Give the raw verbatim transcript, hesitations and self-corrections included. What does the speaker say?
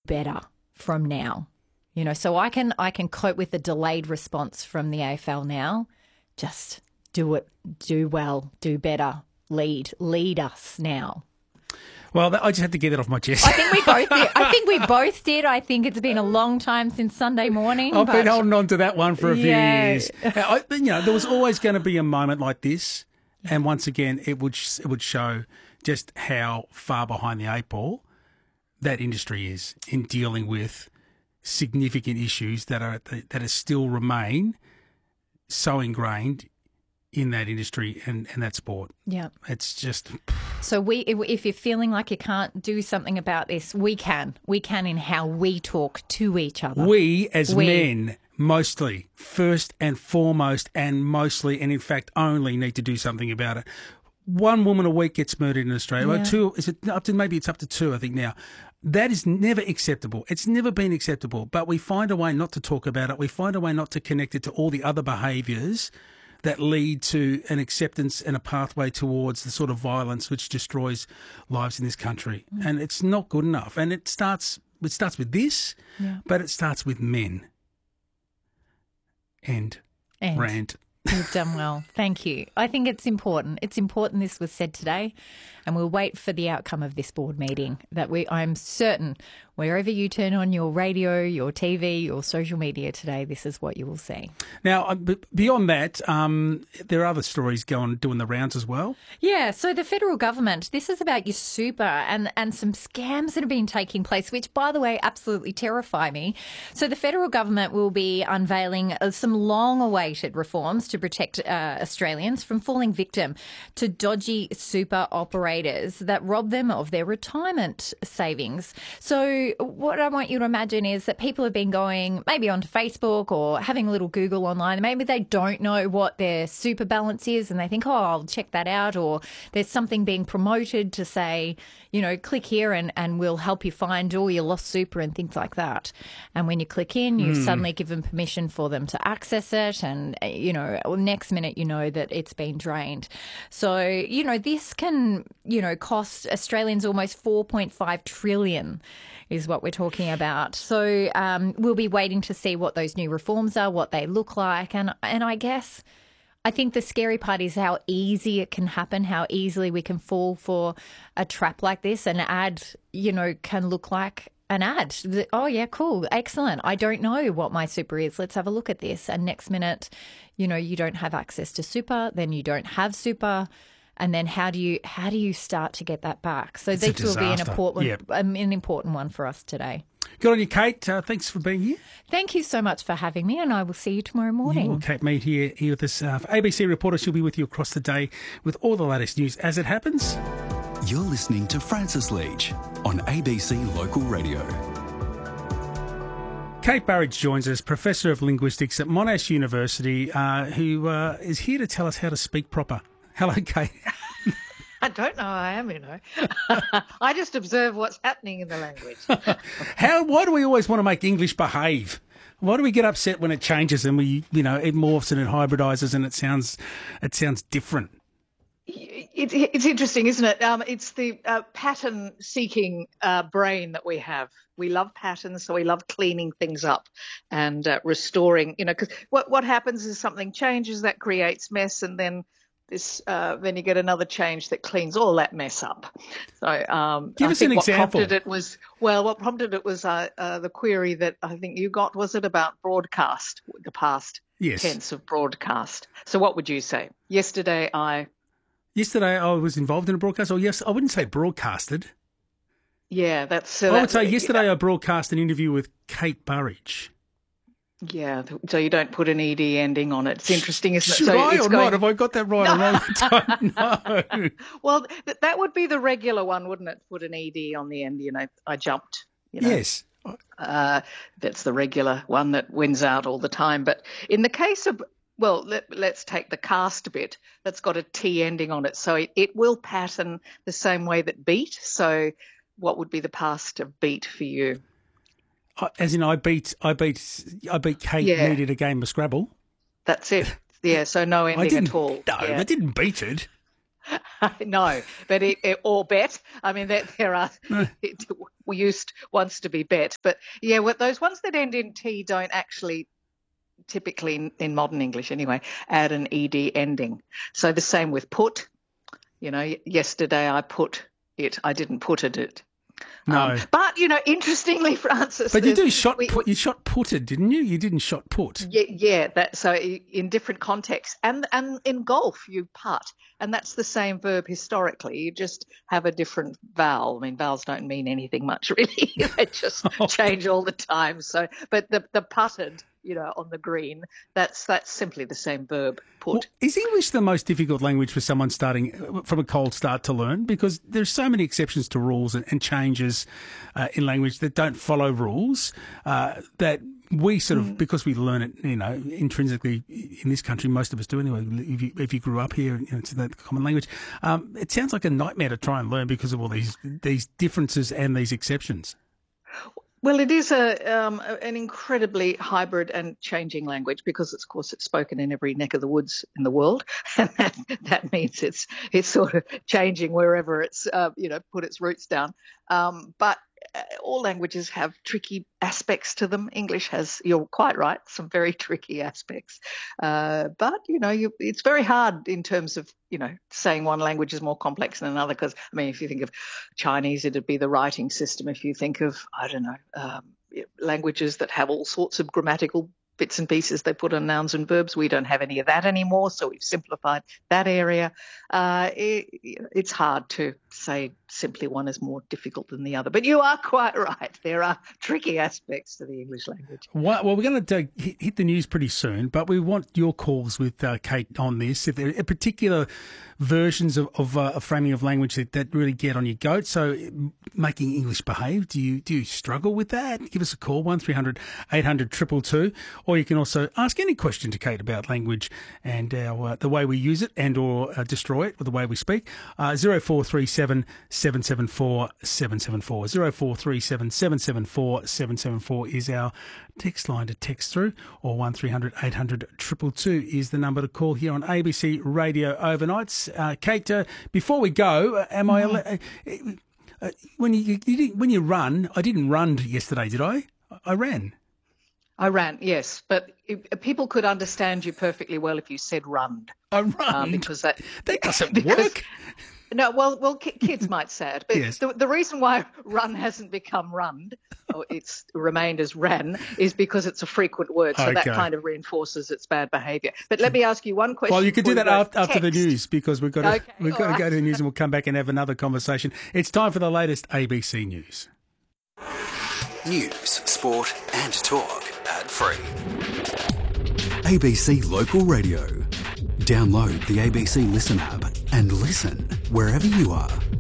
better from now. You know, so I can I can cope with the delayed response from the A F L now. Just do it, do well, do better, lead, lead us now. Well, I just had to get it off my chest. I think we both did. I think we both did. I think it's been a long time since Sunday morning. I've but... been holding on to that one for a few yeah. years. I, you know, there was always going to be a moment like this, and once again, it would it would show just how far behind the eight ball that industry is in dealing with significant issues that are that are still remain so ingrained in that industry and, and that sport. Yeah. It's just... So we, if, if you're feeling like you can't do something about this, we can. We can in how we talk to each other. We as we. men, mostly, first and foremost and mostly, and in fact only, need to do something about it. One woman a week gets murdered in Australia. Yeah. Well, two, is it up to, maybe it's up to two, I think now. That is never acceptable. It's never been acceptable. But we find a way not to talk about it. We find a way not to connect it to all the other behaviours that lead to an acceptance and a pathway towards the sort of violence which destroys lives in this country. Mm. And it's not good enough. And it starts it starts with this, yeah. but it starts with men. End. End. Rant. You've done well. Thank you. I think it's important. It's important this was said today, and we'll wait for the outcome of this board meeting that we, I'm certain, wherever you turn on your radio, your T V, your social media today, this is what you will see. Now, beyond that, um, there are other stories going doing the rounds as well. Yeah, so the federal government, this is about your super and, and some scams that have been taking place, which, by the way, absolutely terrify me. So the federal government will be unveiling some long-awaited reforms to protect uh, Australians from falling victim to dodgy super operators that rob them of their retirement savings. So what I want you to imagine is that people have been going maybe onto Facebook or having a little Google online. Maybe they don't know what their super balance is and they think, oh, I'll check that out. Or there's something being promoted to say, you know, click here and, and we'll help you find all your lost super and things like that. And when you click in, you've mm. suddenly given permission for them to access it. And, you know, next minute you know that it's been drained. So, you know, this can, you know, cost Australians almost four point five trillion is what we're talking about. So um, we'll be waiting to see what those new reforms are, what they look like. And and I guess I think the scary part is how easy it can happen, how easily we can fall for a trap like this. An ad, you know, can look like an ad. Oh, yeah, cool, excellent. I don't know what my super is. Let's have a look at this. And next minute, you know, you don't have access to super, then you don't have super. And then how do you how do you start to get that back? So it's this will be an important yep. um, an important one for us today. Good on you, Kate. Uh, thanks for being here. Thank you so much for having me, and I will see you tomorrow morning. Yeah, well, Kate Mead here, here with us. Uh, for A B C Reporter, she'll be with you across the day with all the latest news as it happens. You're listening to Francis Leach on A B C Local Radio. Kate Burridge joins us, Professor of Linguistics at Monash University, uh, who uh, is here to tell us how to speak proper. Hello, Kate. I don't know I am, you know. I just observe what's happening in the language. How? Why do we always want to make English behave? Why do we get upset when it changes and we, you know, it morphs and it hybridises and it sounds, it sounds different? It, it's interesting, isn't it? Um, it's the uh, pattern-seeking uh, brain that we have. We love patterns, so we love cleaning things up and uh, restoring. You know, because what what happens is something changes that creates mess, and then this uh, then you get another change that cleans all that mess up. So um, give I us think an what example. Prompted it was well, what prompted it was uh, uh, the query that I think you got. Was it about broadcast, the past yes. tense of broadcast? So what would you say? Yesterday, I. Yesterday, I was involved in a broadcast. Or yes, I wouldn't say broadcasted. Yeah, that's. So I that, would say yesterday I broadcast an interview with Kate Burridge. Yeah, so you don't put an E D ending on it. It's interesting, isn't it? Should so I it's or going... not? Have I got that right no. or wrong? I don't know. Well, th- that would be the regular one, wouldn't it? Put an E D on the end. You know, I jumped. You know? Yes. Uh, that's the regular one that wins out all the time. But in the case of, well, let, let's take the cast bit. That's got a T ending on it, so it, it will pattern the same way that beat. So, what would be the past of beat for you? As in, I beat, I beat, I beat Kate yeah. Mead at a game of Scrabble. That's it. Yeah, so no ending I didn't, at all. No, yeah. I didn't beat it. No, but it, it, or bet. I mean, there, there are. No. It, we used once to be bet, but yeah, what those ones that end in T don't actually, typically in, in modern English anyway, add an ed ending. So the same with put. You know, yesterday I put it. I didn't put it. it. No, Um, but you know, interestingly, Francis. but you there's- do shot we- put. You shot putted, didn't you? You didn't shot put. Yeah, yeah. That so i- in different contexts, and and in golf you putt, and that's the same verb historically. You just have a different vowel. I mean, vowels don't mean anything much really. They just change all the time. So, but the the putted, you know, on the green, that's that's simply the same verb. Put. Well, is English the most difficult language for someone starting uh, from a cold start to learn? Because there's so many exceptions to rules and, and changes uh, in language that don't follow rules uh, that we sort of, because we learn it, you know, intrinsically in this country, most of us do anyway. If you, if you grew up here, you know, it's the common language. Um, it sounds like a nightmare to try and learn because of all these these differences and these exceptions. Well, it is a um, an incredibly hybrid and changing language because, of course, it's spoken in every neck of the woods in the world, and that, that means it's it's sort of changing wherever it's uh, you know put its roots down. Um, but uh, all languages have tricky aspects to them. English has, you're quite right, some very tricky aspects. Uh, but you know, you, it's very hard in terms of you know saying one language is more complex than another. Because I mean, if you think of Chinese, it'd be the writing system. If you think of I don't know. Um, languages that have all sorts of grammatical bits and pieces they put on nouns and verbs. We don't have any of that anymore, so we've simplified that area. Uh, it, it's hard to say simply one is more difficult than the other. But you are quite right. There are tricky aspects to the English language. Well, we're going to hit the news pretty soon, but we want your calls with uh, Kate on this. If there are particular versions of, of uh, a framing of language that, that really get on your goat, so making English behave, do you do you struggle with that? Give us a call, one three hundred eight hundred two two two, or you can also ask any question to Kate about language and our, uh, the way we use it and or uh, destroy it with the way we speak. Uh, zero four three seven seven seven four seven seven four. zero four three seven seven seven four seven seven four is our text line to text through, or one three hundred eight hundred two two two is the number to call here on A B C Radio Overnights. Uh, Kate, uh, before we go, am I... Uh, uh, when you, you didn't, when you run, I didn't run yesterday, did I? I ran. I ran, yes, but if, people could understand you perfectly well if you said runned. I run Um, because that that doesn't because- work. No, well, well, ki- kids might say it, but Yes. the, the reason why run hasn't become runned, or it's remained as ran, is because it's a frequent word, so that Okay. kind of reinforces its bad behaviour. But let me ask you one question. Well, you could do before that we go after, after the text. news, because we've got to Okay, we've got all to go right. to the news and we'll come back and have another conversation. It's time for the latest A B C News. News, sport and talk ad-free. A B C Local Radio. Download the A B C Listen app and listen wherever you are.